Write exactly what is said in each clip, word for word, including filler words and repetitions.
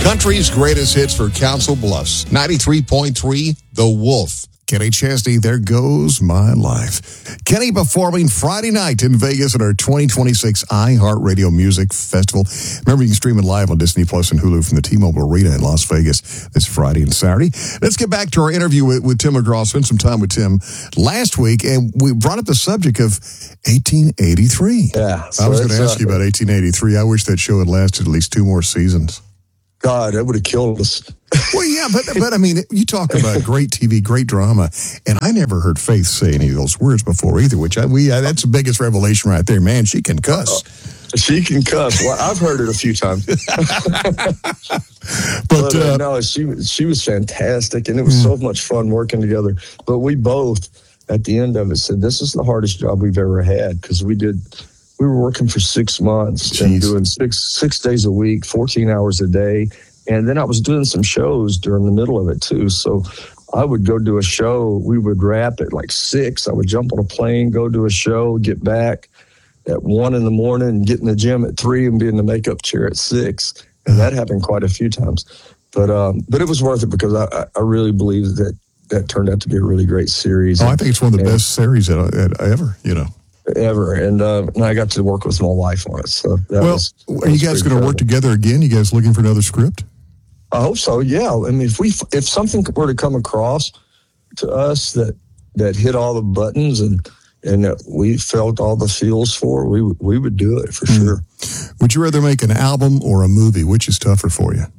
Country's greatest hits for Council Bluffs. ninety-three point three, The Wolf. Kenny Chesney, There Goes My Life. Kenny performing Friday night in Vegas at our twenty twenty-six iHeartRadio Music Festival. Remember, you can stream it live on Disney Plus and Hulu from the T-Mobile Arena in Las Vegas this Friday and Saturday. Let's get back to our interview with, with Tim McGraw. Spent some time with Tim last week, and we brought up the subject of eighteen eighty-three. Yeah. So I was going to ask uh, you about eighteen eighty-three. I wish that show had lasted at least two more seasons. God, that would have killed us. Well, yeah, but but I mean, you talk about great T V, great drama, and I never heard Faith say any of those words before either. Which I, we uh, that's the biggest revelation right there, man. She can cuss. Uh, she can cuss. Well, I've heard it a few times. but but uh, uh, no, she she was fantastic, and it was so much fun working together. But we both, at the end of it, said this is the hardest job we've ever had because we did. We were working for six months Jeez. and doing six six days a week, fourteen hours a day. And then I was doing some shows during the middle of it, too. So I would go do a show. We would wrap at like six. I would jump on a plane, go do a show, get back at one in the morning, and get in the gym at three and be in the makeup chair at six. And that happened quite a few times. But um, but it was worth it because I, I really believe that that turned out to be a really great series. Oh, I think it's one of the and, best series that, that ever, you know. Ever. And, uh, and I got to work with my wife on it. So that well, was, that are you guys going to work together again? You guys looking for another script? I hope so. Yeah. I mean, if we if something were to come across to us that that hit all the buttons and and that we felt all the feels for, we we would do it for mm. sure. Would you rather make an album or a movie? Which is tougher for you?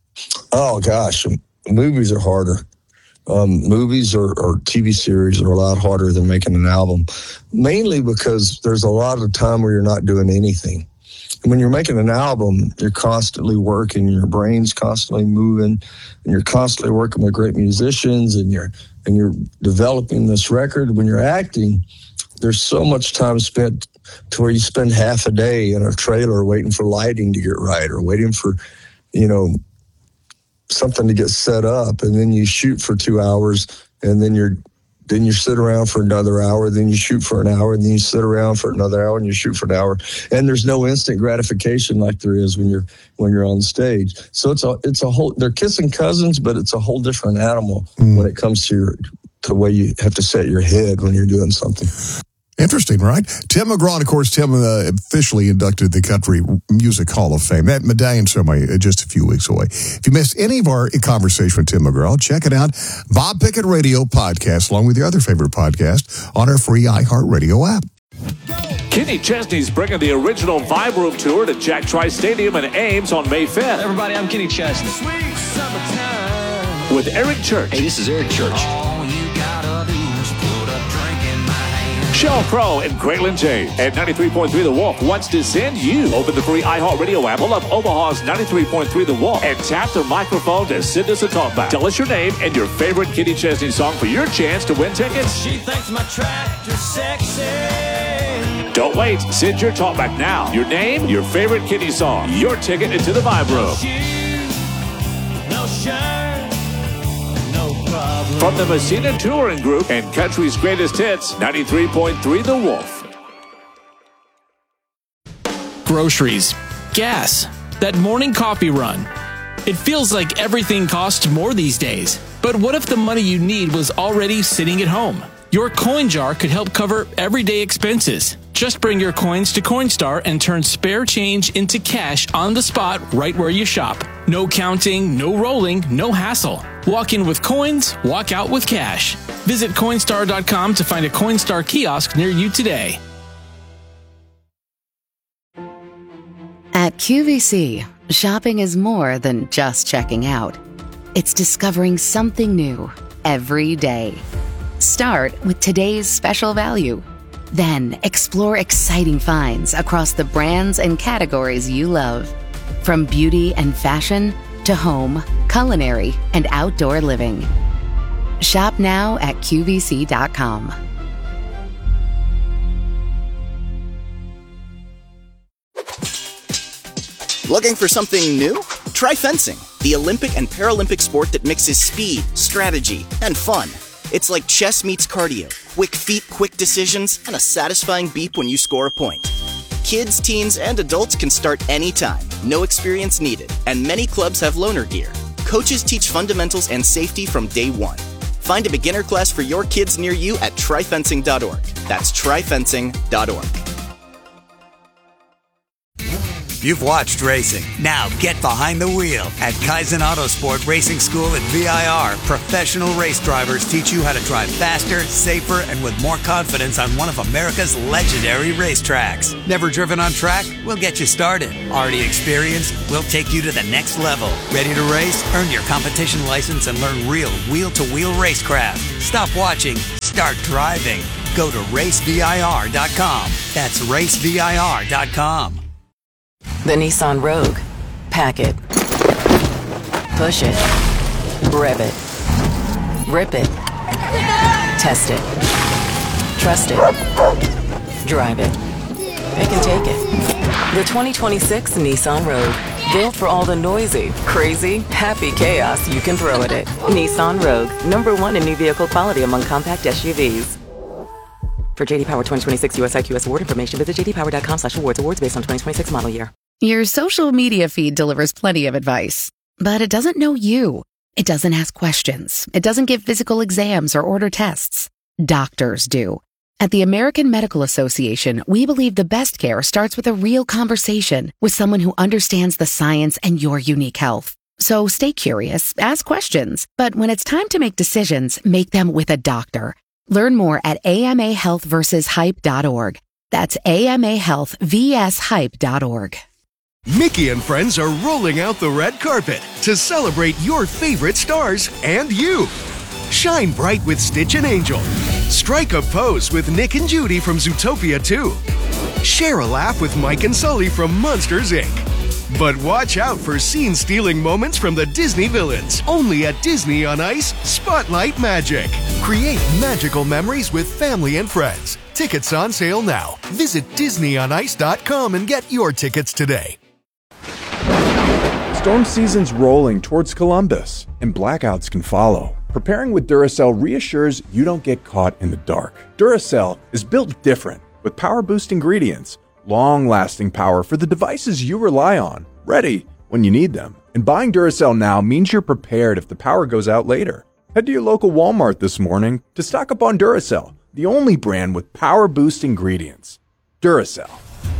Oh gosh, movies are harder. Um, movies or, or T V series are a lot harder than making an album, mainly because there's a lot of time where you're not doing anything. When you're making an album, you're constantly working, your brain's constantly moving, and you're constantly working with great musicians, and you're and you're developing this record. When you're acting, there's so much time spent to where you spend half a day in a trailer waiting for lighting to get right, or waiting for, you know, something to get set up, and then you shoot for two hours, and then you're then you sit around for another hour, then you shoot for an hour, and then you sit around for another hour, and you shoot for an hour. And there's no instant gratification like there is when you're when you're on stage. So it's a it's a whole. They're kissing cousins, but it's a whole different animal mm. when it comes to your to the way you have to set your head when you're doing something. Interesting, right? Tim McGraw, and of course, Tim uh, officially inducted the Country Music Hall of Fame. That medallion ceremony uh, just a few weeks away. If you missed any of our conversation with Tim McGraw, check it out. Bob Pickett Radio podcast, along with your other favorite podcast, on our free iHeartRadio app. Kenny Chesney's bringing the original Vibe Room Tour to Jack Trice Stadium in Ames on May fifth. Everybody, I'm Kenny Chesney. Sweet summertime. With Eric Church. Hey, this is Eric Church. All you gotta do is put a drink in my hand. Sheryl Crow and Graylin James at ninety-three point three The Wolf wants to send you. Open the free iHeartRadio app, pull up Omaha's ninety-three point three The Wolf, and tap the microphone to send us a talkback. Tell us your name and your favorite Kenny Chesney song for your chance to win tickets. She thinks my tractor's sexy. Don't wait. Send your talkback now. Your name, your favorite Kenny song, your ticket into the Vibe Room. No shoes, no shirt, no problem. From the Messina Touring Group and Country's Greatest Hits, ninety-three point three The Wolf. Groceries, gas, that morning coffee run. It feels like everything costs more these days. But what if the money you need was already sitting at home? Your coin jar could help cover everyday expenses. Just bring your coins to Coinstar and turn spare change into cash on the spot right where you shop. No counting, no rolling, no hassle. Walk in with coins, walk out with cash. Visit Coinstar dot com to find a Coinstar kiosk near you today. At Q V C, shopping is more than just checking out. It's discovering something new every day. Start with today's special value. Then explore exciting finds across the brands and categories you love. From beauty and fashion to home, culinary, and outdoor living. Shop now at Q V C dot com. Looking for something new? Try fencing, the Olympic and Paralympic sport that mixes speed, strategy, and fun. It's like chess meets cardio. Quick feet, quick decisions, and a satisfying beep when you score a point. Kids, teens, and adults can start anytime. No experience needed. And many clubs have loaner gear. Coaches teach fundamentals and safety from day one. Find a beginner class for your kids near you at tri fencing dot org. That's tri fencing dot org. You've watched racing. Now get behind the wheel. At Kaizen Autosport Racing School at V I R, professional race drivers teach you how to drive faster, safer, and with more confidence on one of America's legendary racetracks. Never driven on track? We'll get you started. Already experienced? We'll take you to the next level. Ready to race? Earn your competition license and learn real wheel-to-wheel racecraft. Stop watching. Start driving. Go to race V I R dot com. That's race V I R dot com. The Nissan Rogue. Pack it. Push it. Rev it. Rip it. Test it. Trust it. Drive it. Pick and take it. The twenty twenty-six Nissan Rogue. Built for all the noisy, crazy, happy chaos you can throw at it. Nissan Rogue. Number one in new vehicle quality among compact S U Vs. For J D Power twenty twenty-six U S I Q S award information, visit j d power dot com slash awards. Awards based on twenty twenty-six model year. Your social media feed delivers plenty of advice, but it doesn't know you. It doesn't ask questions. It doesn't give physical exams or order tests. Doctors do. At the American Medical Association, we believe the best care starts with a real conversation with someone who understands the science and your unique health. So stay curious, ask questions, but when it's time to make decisions, make them with a doctor. Learn more at A M A health versus hype dot org. That's A M A health versus hype dot org. Mickey and friends are rolling out the red carpet to celebrate your favorite stars and you. Shine bright with Stitch and Angel. Strike a pose with Nick and Judy from Zootopia two. Share a laugh with Mike and Sully from Monsters, Incorporated. But watch out for scene-stealing moments from the Disney villains. Only at Disney on Ice Spotlight Magic. Create magical memories with family and friends. Tickets on sale now. Visit disney on ice dot com and get your tickets today. Storm season's rolling towards Columbus, and blackouts can follow. Preparing with Duracell reassures you don't get caught in the dark. Duracell is built different, with power-boost ingredients, long-lasting power for the devices you rely on, ready when you need them. And buying Duracell now means you're prepared if the power goes out later. Head to your local Walmart this morning to stock up on Duracell, the only brand with power-boost ingredients. Duracell.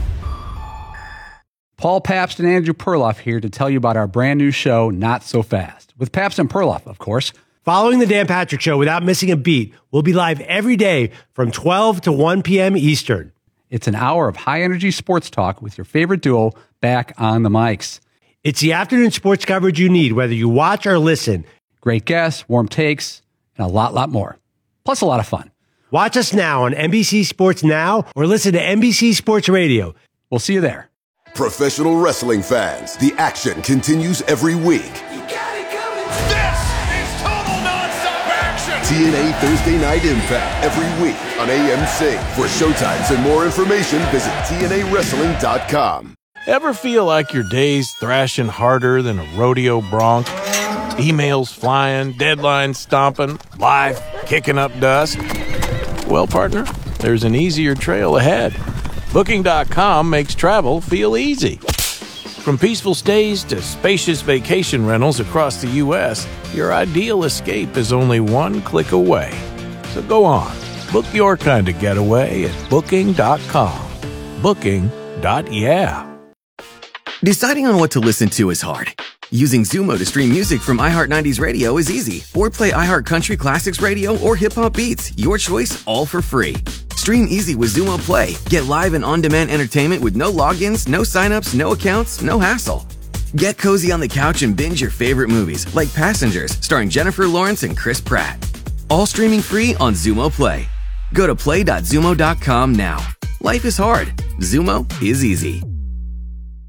Paul Pabst and Andrew Perloff here to tell you about our brand new show, Not So Fast, with Pabst and Perloff, of course. Following the Dan Patrick Show without missing a beat, we'll be live every day from twelve to one p.m. Eastern. It's an hour of high-energy sports talk with your favorite duo back on the mics. It's the afternoon sports coverage you need, whether you watch or listen. Great guests, warm takes, and a lot, lot more. Plus a lot of fun. Watch us now on N B C Sports Now or listen to N B C Sports Radio. We'll see you there. Professional wrestling fans, the action continues every week. You got it coming. This is total nonstop action. T N A Thursday Night Impact every week on A M C. For showtimes and more information, visit T N A wrestling dot com. Ever feel like your day's thrashing harder than a rodeo bronc? Emails flying, deadlines stomping, life kicking up dust? Well, partner, there's an easier trail ahead. Booking dot com makes travel feel easy. From peaceful stays to spacious vacation rentals across the U S, your ideal escape is only one click away. So go on, book your kind of getaway at Booking dot com. Booking. Yeah. Deciding on what to listen to is hard. Using Zumo to stream music from iHeart nineties Radio is easy. Or play iHeart Country Classics Radio or Hip Hop Beats. Your choice, all for free. Stream easy with Zumo Play. Get live and on-demand entertainment with no logins, no signups, no accounts, no hassle. Get cozy on the couch and binge your favorite movies, like Passengers, starring Jennifer Lawrence and Chris Pratt. All streaming free on Zumo Play. Go to play dot zumo dot com now. Life is hard. Zumo is easy.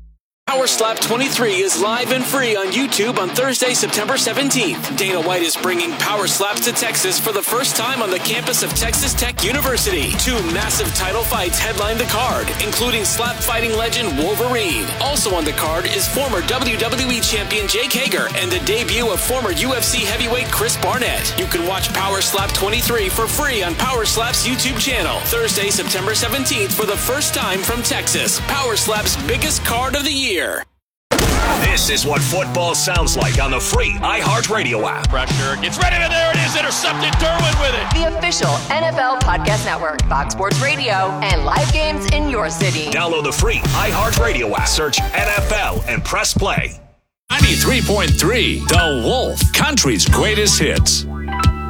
Power Slap twenty-three is live and free on YouTube on Thursday, September seventeenth. Dana White is bringing Power Slaps to Texas for the first time on the campus of Texas Tech University. Two massive title fights headline the card, including slap fighting legend Wolverine. Also on the card is former W W E champion Jake Hager and the debut of former U F C heavyweight Chris Barnett. You can watch Power Slap twenty-three for free on Power Slap's YouTube channel. Thursday, September seventeenth for the first time from Texas. Power Slap's biggest card of the year. This is what football sounds like on the free iHeartRadio app. Pressure gets ready, and there it is, intercepted. Derwin with it. The official N F L Podcast Network, Fox Sports Radio, and live games in your city. Download the free iHeartRadio app. Search N F L and press play. ninety-three point three The Wolf, country's greatest hits.